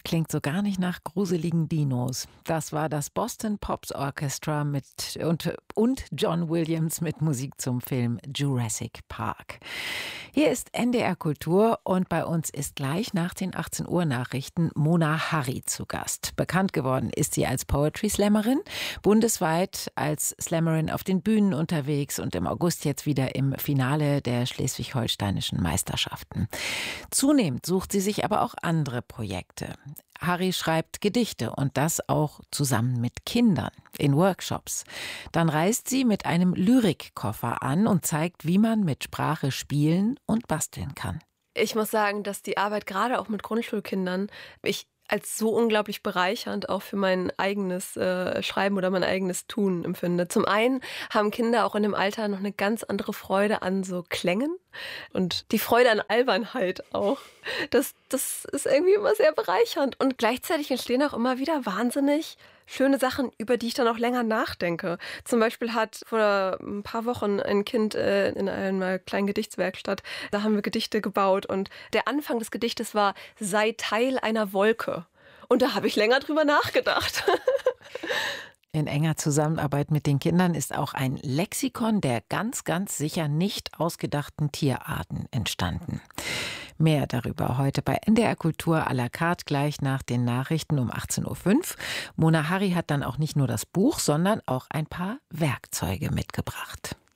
Klingt so gar nicht nach gruseligen Dinos. Das war das Boston Pops Orchestra und John Williams mit Musik zum Film Jurassic Park. Hier ist NDR Kultur und bei uns ist gleich nach den 18 Uhr Nachrichten Mona Harry zu Gast. Bekannt geworden ist sie als Poetry Slammerin, bundesweit als Slammerin auf den Bühnen unterwegs und im August jetzt wieder im Finale der schleswig-holsteinischen Meisterschaften. Zunehmend sucht sie sich aber auch andere Projekte. Harry schreibt Gedichte und das auch zusammen mit Kindern in Workshops. Dann reist sie mit einem Lyrikkoffer an und zeigt, wie man mit Sprache spielen und basteln kann. Ich muss sagen, dass die Arbeit gerade auch mit Grundschulkindern ich als so unglaublich bereichernd auch für mein eigenes Schreiben oder mein eigenes Tun empfinde. Zum einen haben Kinder auch in dem Alter noch eine ganz andere Freude an so Klängen und die Freude an Albernheit auch. Das ist irgendwie immer sehr bereichernd. Und gleichzeitig entstehen auch immer wieder wahnsinnig schöne Sachen, über die ich dann auch länger nachdenke. Zum Beispiel hat vor ein paar Wochen ein Kind in einer kleinen Gedichtswerkstatt, da haben wir Gedichte gebaut und der Anfang des Gedichtes war, sei Teil einer Wolke. Und da habe ich länger drüber nachgedacht. In enger Zusammenarbeit mit den Kindern ist auch ein Lexikon der ganz, ganz sicher nicht ausgedachten Tierarten entstanden. Mehr darüber heute bei NDR Kultur à la carte gleich nach den Nachrichten um 18.05 Uhr. Mona Harry hat dann auch nicht nur das Buch, sondern auch ein paar Werkzeuge mitgebracht.